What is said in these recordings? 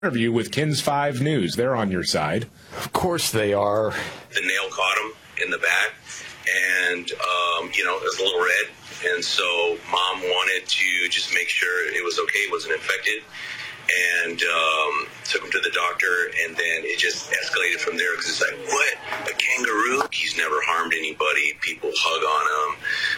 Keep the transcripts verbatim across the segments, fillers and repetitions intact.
Interview with Kins five News. They're on your side. Of course they are. The nail caught him in the back, and, um, you know, it was a little red. And so Mom wanted to just make sure it was okay, it wasn't infected. And um, took him to the doctor, and then it just escalated from there because it's like, what? A kangaroo? He's never harmed anybody. People hug on him.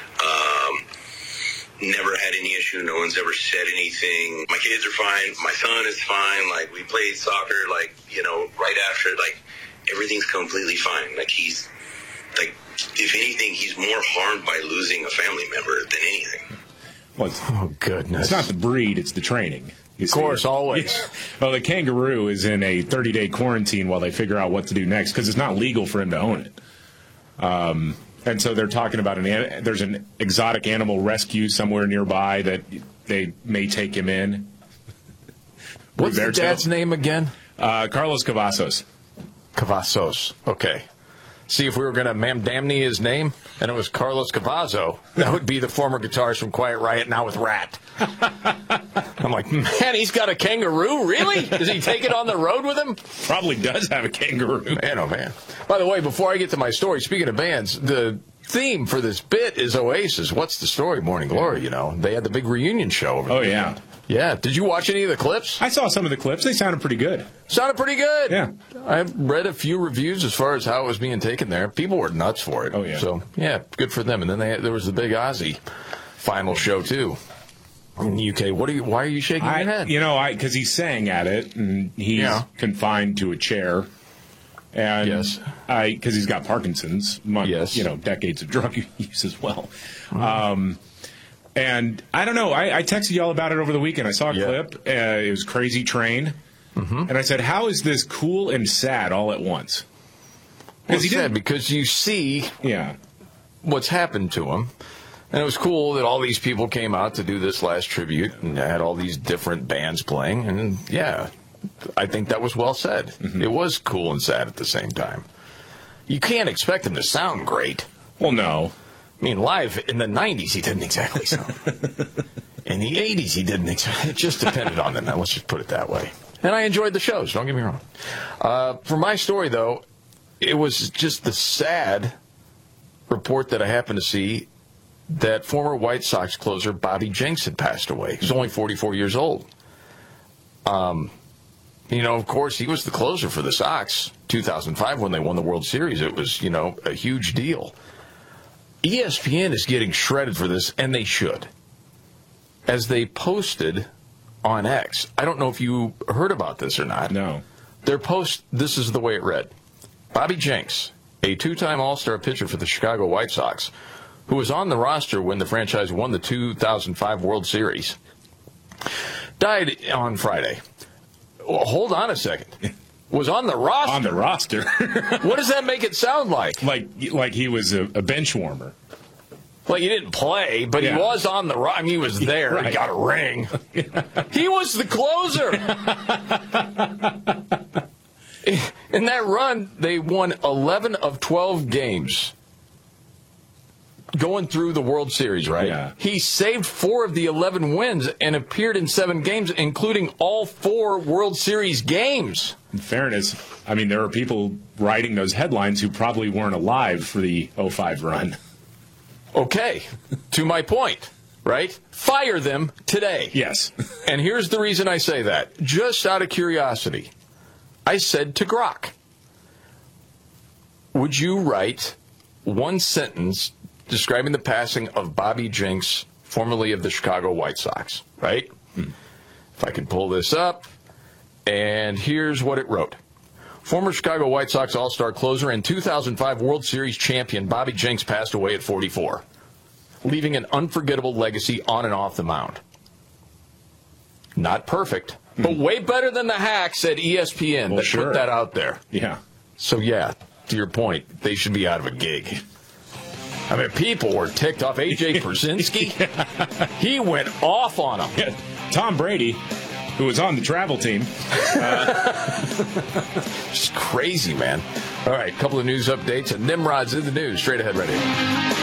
Um, never had any issue. No one's ever said anything. My kids are fine. My son is fine. Like, we played soccer, like, you know, right after, like, everything's completely fine. Like, he's, like, if anything, he's more harmed by losing a family member than anything. Well, it's, oh, goodness. It's not the breed, it's the training. Of course, always. Well, the kangaroo is in a thirty-day quarantine while they figure out what to do next because it's not legal for him to own it. Um, and so they're talking about an there's an exotic animal rescue somewhere nearby that they may take him in. What's the dad's name again? Uh, Carlos Cavazos. Cavazos. Okay. See, if we were going to mamdamney his name, and it was Carlos Cavazo, that would be the former guitarist from Quiet Riot, now with Rat. I'm like, man, he's got a kangaroo? Really? Does he take it on the road with him? Probably does have a kangaroo. Man, oh, man. By the way, before I get to my story, speaking of bands, the theme for this bit is Oasis. What's the story? Morning Glory, you know. They had the big reunion show over Oh, the yeah. weekend. Yeah. Did you watch any of the clips? I saw some of the clips. They sounded pretty good. Sounded pretty good. Yeah. I've read a few reviews as far as how it was being taken there. People were nuts for it. Oh, yeah. So, yeah, good for them. And then they had, there was the big Ozzy final show, too, in the U K. What are you? Why are you shaking I, your head? You know, I because he sang at it, and he's Yeah. confined to a chair. And Yes. I because he's got Parkinson's, mon- Yes. you know, decades of drug use as well. Mm-hmm. Um, and I don't know. I, I texted you all about it over the weekend. I saw a Yeah. clip. Uh, it was Crazy Train, Mm-hmm. and I said, "How is this cool and sad all at once?" Well, he it's sad didn't- because you see Yeah, what's happened to him. And it was cool that all these people came out to do this last tribute and had all these different bands playing. And, yeah, I think that was well said. Mm-hmm. It was cool and sad at the same time. You can't expect him to sound great. well, no. I mean, live in the nineties, he didn't exactly sound. In the eighties, he didn't exactly. It just depended on them. Let's just put it that way. And I enjoyed the shows, don't get me wrong. Uh, for my story, though, it was just the sad report that I happened to see that former White Sox closer Bobby Jenks had passed away. He was only forty-four years old. Um, you know, of course, he was the closer for the Sox two thousand five when they won the World Series. It was, you know, a huge deal. E S P N is getting shredded for this, and they should. As they posted on X, I don't know if you heard about this or not. No. Their post, this is the way it read. Bobby Jenks, a two-time All-Star pitcher for the Chicago White Sox, who was on the roster when the franchise won the two thousand five World Series, died on Friday. Well, hold on a second. Was on the roster. On the roster. What does that make it sound like? like like he was a, a bench warmer. Like he didn't play, but Yeah. he was on the roster. I mean, he was there. Right. He got a ring. He was the closer. In that run, they won eleven of twelve games going through the World Series, right? Yeah. He saved four of the eleven wins and appeared in seven games, including all four World Series games. In fairness, I mean, there are people writing those headlines who probably weren't alive for the oh five run. Okay, to my point, right? Fire them today. Yes. And here's the reason I say that. Just out of curiosity, I said to Grok, would you write one sentence describing the passing of Bobby Jenks, formerly of the Chicago White Sox, right? Hmm. If I can pull this up, and here's what it wrote. Former Chicago White Sox All-Star closer and two thousand five World Series champion Bobby Jenks passed away at forty-four, leaving an unforgettable legacy on and off the mound. Not perfect, hmm. but way better than the hack, said E S P N, well, that sure. put that out there. Yeah. So, yeah, to your point, they should be out of a gig. I mean, people were ticked off. A J Pierzynski, yeah. He went off on him. Yeah. Tom Brady, who was on the travel team. Uh, Just crazy, man. All right, couple of news updates, and Nimrod's in the news. Straight ahead, ready.